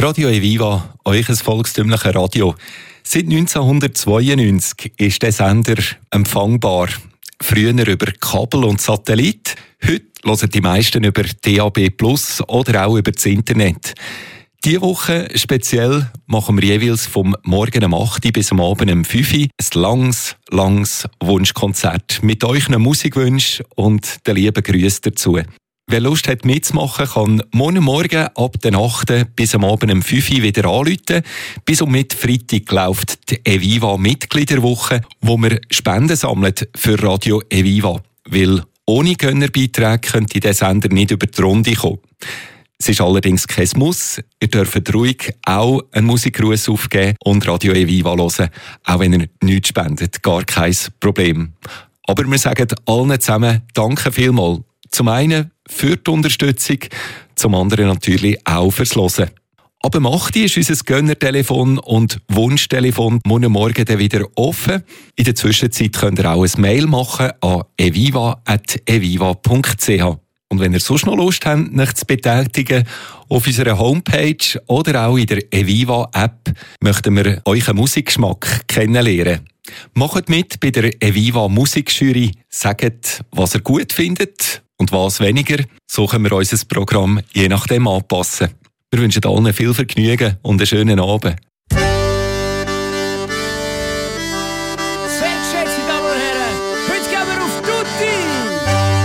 Radio Eviva, euch ein volkstümliches Radio. Seit 1992 ist der Sender empfangbar. Früher über Kabel und Satellit. Heute hören die meisten über DAB+ oder auch über das Internet. Diese Woche speziell machen wir jeweils vom Morgen um 8 Uhr bis am Abend um 5 Uhr ein langes Wunschkonzert mit euren Musikwünschen und den lieben Grüßen dazu. Wer Lust hat mitzumachen, kann morgen ab der 8. bis am Abend um 5 Uhr wieder anrufen. Bis um Freitag läuft die Eviva Mitgliederwoche, wo wir Spenden sammeln für Radio Eviva. Weil ohne Gönnerbeiträge könnte der Sender nicht über die Runde kommen. Es ist allerdings kein Muss. Ihr dürft ruhig auch einen Musikgruß aufgeben und Radio Eviva hören, auch wenn ihr nichts spendet. Gar kein Problem. Aber wir sagen allen zusammen Danke vielmals. Zum einen für die Unterstützung, zum anderen natürlich auch fürs Hören. Ab 8 Uhr ist unser Gönnertelefon und Wunschtelefon morgen dann wieder offen. In der Zwischenzeit könnt ihr auch ein Mail machen an eviva@eviva.ch. Und wenn ihr sonst noch Lust habt, euch zu betätigen, auf unserer Homepage oder auch in der Eviva-App möchten wir euren Musikgeschmack kennenlernen. Macht mit bei der Eviva Musikjury, sagt, was ihr gut findet und was weniger. So können wir unser Programm je nachdem anpassen. Wir wünschen allen viel Vergnügen und einen schönen Abend.